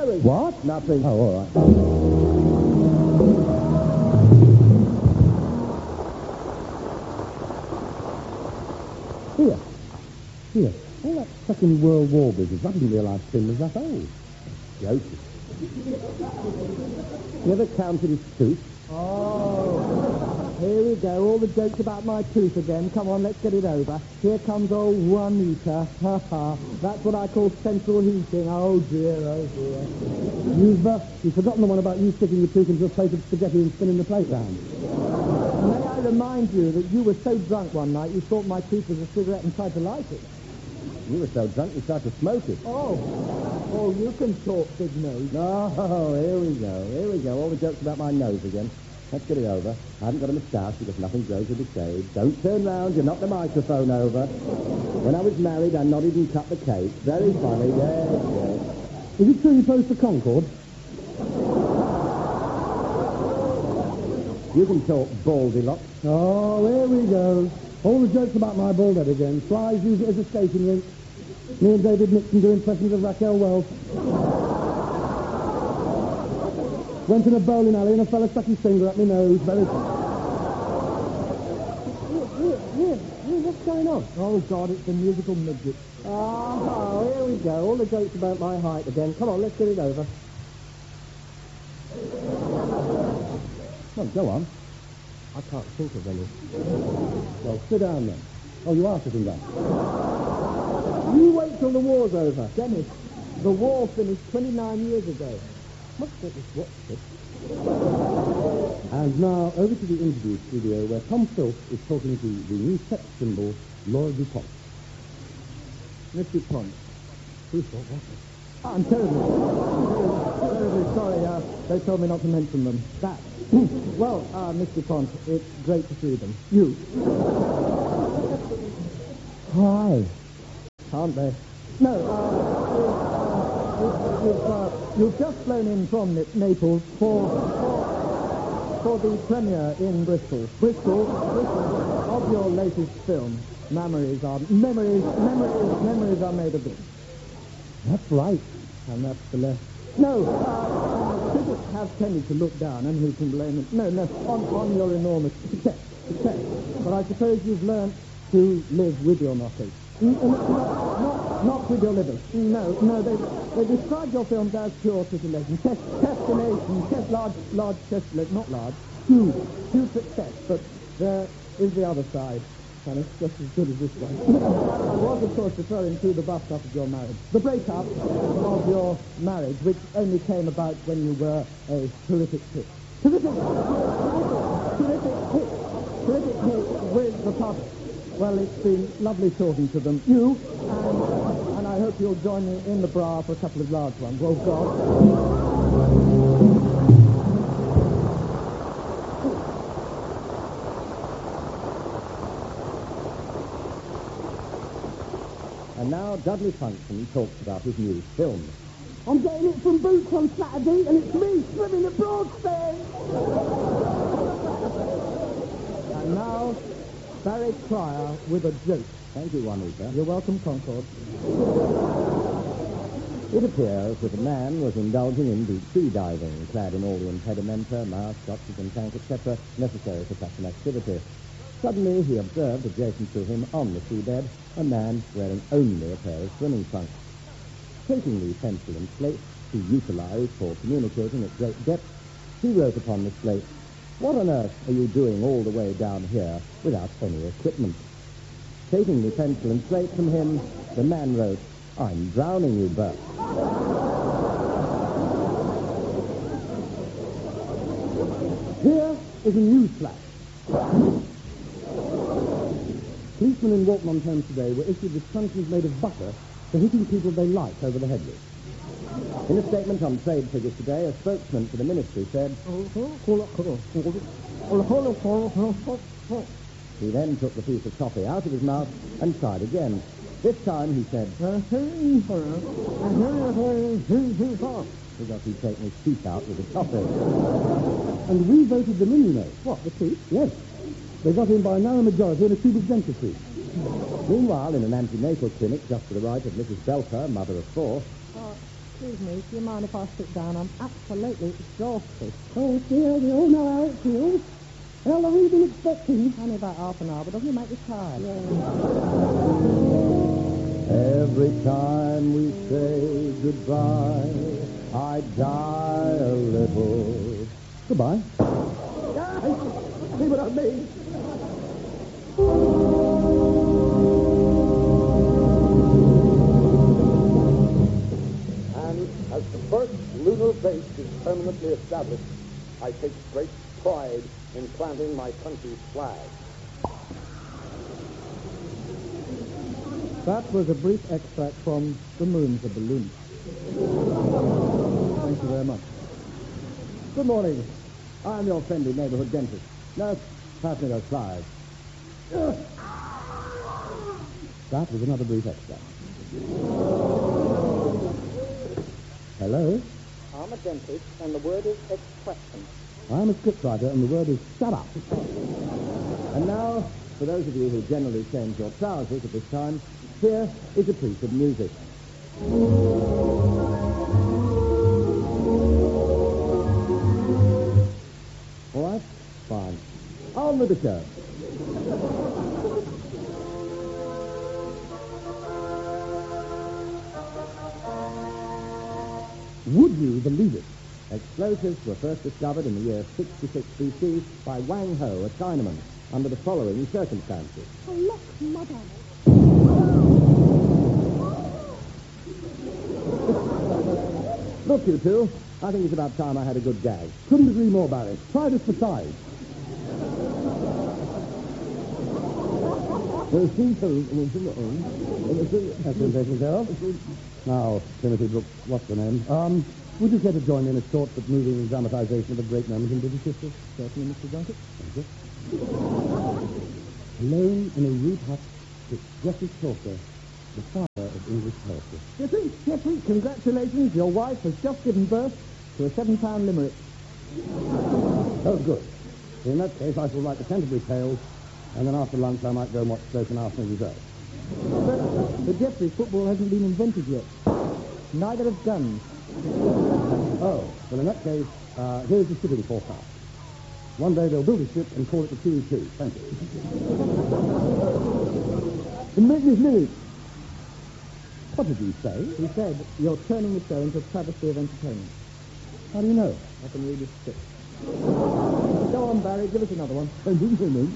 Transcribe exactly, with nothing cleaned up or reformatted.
Harry. What? Nothing. Oh, all right. Here. Here. All that Second World War business, I didn't realise Tim was that old. Joking. You ever counted his tooth? Oh, here we go. All the jokes about my tooth again. Come on, let's get it over. Here comes old Juanita. Ha ha. That's what I call central heating. Oh dear, oh dear. You've, uh, you've forgotten the one about you sticking your tooth into a plate of spaghetti and spinning the plate round. May I remind you that you were so drunk one night you thought my tooth was a cigarette and tried to light it. You were so drunk you started to smoke it. Oh, oh, you can talk, big nose. Oh, here we go. Here we go. All the jokes about my nose again. Let's get it over. I haven't got a moustache because nothing grows with the shade. Don't turn round. You knocked the microphone over. When I was married, I nodded and cut the cake. Very funny. Yes, yes. Is it true you posed for Concord? You can talk, Baldilocks. Oh, here we go. All the jokes about my bald head again. Flies use it as a skating rink. Me and David Nixon do impressions of Raquel Welch. Went in a bowling alley and a fella stuck his finger up my nose. Very funny. Here, here, here, what's going on? Oh, God, it's the musical midget. Oh, here we go. All the jokes about my height again. Come on, let's get it over. Well, go on. I can't think of any. Well, sit down then. Oh, you are sitting down. You wait till the war's over. Dennis, the war finished twenty-nine years ago. Must get this watched it. And now, over to the interview studio where Tom Filth is talking to the new sex symbol, Laura DuPont. Miss DuPont. Who's what, what? I'm terribly, terribly sorry. Uh, they told me not to mention them. That. Well, uh, Miss DuPont, it's great to see them. You. Hi. Aren't they? No, uh, you've, you've, uh, you've just flown in from Naples for, for, for the premiere in Bristol. Bristol, Bristol, of your latest film. Memories are, memories, memories, memories are made of this. That's right. And that's the left. No, uh, critics have tended to look down, and who can blame it? No, no, on, on your enormous success, success. But I suppose you've learnt to live with your knockers. N- n- not, not, not with your livers. No, no, they, they describe your films as pure titillation. Test, testination, test, large, large testillation, not large, huge, huge success. But there is the other side. And it's just as good as this one. I was, of course, referring to the bust-up of your marriage. The breakup of your marriage, which only came about when you were a terrific hit. Terrific, terrific hit. Terrific hit with the public. Well, it's been lovely talking to them. You, and, and I hope you'll join me in the bra for a couple of large ones. Oh, God. And now Dudley Function talks about his new film. I'm getting it from Boots on Saturday, and it's me swimming at Broadstairs. And now, Barry Cryer with a joke. Thank you, Juanita. You're welcome, Concord. It appears that a man was indulging in deep sea diving, clad in all the impedimenta, mask, oxygen tank, et cetera, necessary for such an activity. Suddenly, he observed adjacent to him on the seabed a man wearing only a pair of swimming trunks. Taking the pencil and slate he utilized for communicating at great depth, he wrote upon the slate, "What on earth are you doing all the way down here without any equipment?" Taking the pencil and slate from him, the man wrote, "I'm drowning you, Bert." Here is a news flash. Policemen in Walton-on-Thames today were issued with truncheons made of butter for hitting people they like over the head with. In a statement on trade figures today, a spokesman for the ministry said, he then took the piece of toffee out of his mouth and tried again. This time he said, he got he'd taken his teeth out with the toffee. And we voted them in, you know. What, the teeth? Yes. They got in by a narrow majority in a cubic dentistry. Meanwhile, in an antenatal clinic just to the right of Missus Belter, mother of four, Uh, Excuse me, do you mind if I sit down? I'm absolutely exhausted. Oh, dear, we all know how it feels. How long have you been expecting? Only about half an hour, but doesn't it make you tired? Every time we say goodbye, I die a little. Goodbye. See what I mean? And as the first lunar base is permanently established, I take great pride in planting my country's flag. That was a brief extract from The Moon's a Balloon. Thank you very much. Good morning. I'm your friendly neighborhood dentist. No, pass me those flies. That was another brief extract. Hello? I'm a dentist, and the word is extraction. I'm a scriptwriter, and the word is shut up. And now, for those of you who generally change your trousers at this time, here is a piece of music. All right? Fine. On with the show. Would you believe it? Explosives were first discovered in the year sixty-six B C by Wang Ho, a Chinaman, under the following circumstances. Oh, look, Mother. Look, you two, I think it's about time I had a good gag. Couldn't agree more, Barry. Try this for size. That's interesting, Carol. Now, Timothy Brooks, what's the name? Um, would you care to join me in a short but moving dramatization of a great moment in British history? Certainly, Mister Dunkett. Thank you. Alone in a rude hut with Geoffrey Chaucer, the father of English poetry. Jeffrey, Jeffrey, congratulations. Your wife has just given birth to a seven-pound limerick. Oh, good. In that case, I shall write the Canterbury Tales, and then after lunch I might go and watch Stoke and Arsenal Reserve. But, but Jeffrey, football hasn't been invented yet. Neither have guns. Oh, well, in that case, uh, here's the shipping forecast. One day they'll build a ship and call it the Q E two. Thank you. And make this minute. What did you say? He said, you're turning the show into a travesty of entertainment. How do you know? I can read his script. Go on, Barry, give us another one. Oh, you know.